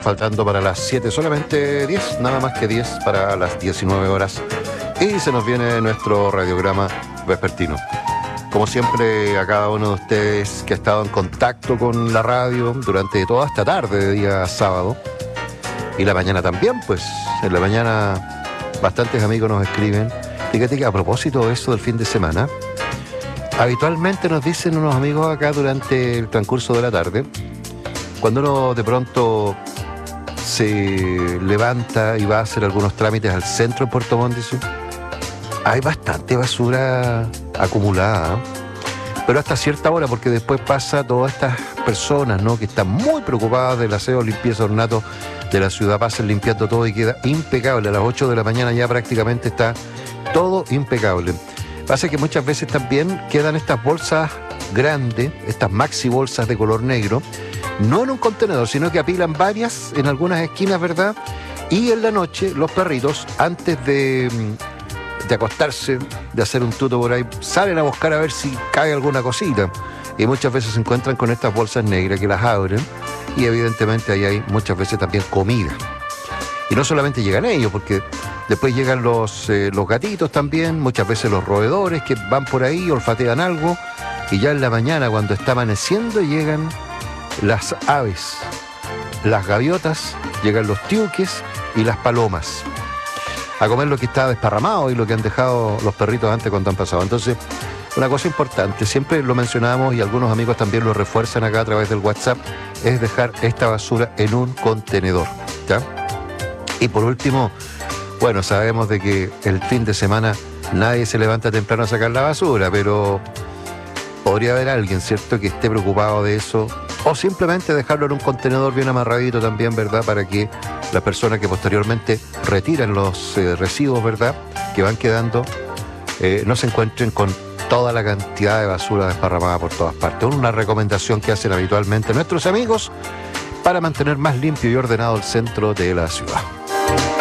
faltando para las 7, solamente 10, nada más que 10 para las 19 horas. Y se nos viene nuestro radiograma vespertino. Como siempre, a cada uno de ustedes que ha estado en contacto con la radio durante toda esta tarde de día sábado, y la mañana también, pues en la mañana bastantes amigos nos escriben. Fíjate que a propósito de eso del fin de semana, habitualmente nos dicen unos amigos acá durante el transcurso de la tarde, cuando uno de pronto se levanta y va a hacer algunos trámites al centro de Puerto Montt, dice, hay bastante basura acumulada, ¿eh? Pero hasta cierta hora, porque después pasa todas estas personas, ¿no?, que están muy preocupadas del aseo, limpieza, ornato de la ciudad, pasan limpiando todo y queda impecable. A las 8 de la mañana ya prácticamente está todo impecable. Pasa que muchas veces también quedan estas bolsas grandes, estas maxi bolsas de color negro, no en un contenedor, sino que apilan varias en algunas esquinas, ¿verdad? Y en la noche los perritos, antes de acostarse, de hacer un tuto por ahí, salen a buscar a ver si cae alguna cosita. Y muchas veces se encuentran con estas bolsas negras que las abren y evidentemente ahí hay muchas veces también comida. Y no solamente llegan ellos, porque después llegan los gatitos también, muchas veces los roedores que van por ahí, olfatean algo, y ya en la mañana, cuando está amaneciendo, llegan las aves, las gaviotas, llegan los tiuques y las palomas a comer lo que está desparramado y lo que han dejado los perritos antes cuando han pasado. Entonces, una cosa importante, siempre lo mencionamos y algunos amigos también lo refuerzan acá a través del WhatsApp, es dejar esta basura en un contenedor, ¿ya? Y por último, bueno, sabemos de que el fin de semana nadie se levanta temprano a sacar la basura, pero podría haber alguien, ¿cierto?, que esté preocupado de eso, o simplemente dejarlo en un contenedor bien amarradito también, ¿verdad?, para que las personas que posteriormente retiran los residuos, ¿verdad?, que van quedando, no se encuentren con toda la cantidad de basura desparramada por todas partes. Una recomendación que hacen habitualmente nuestros amigos para mantener más limpio y ordenado el centro de la ciudad.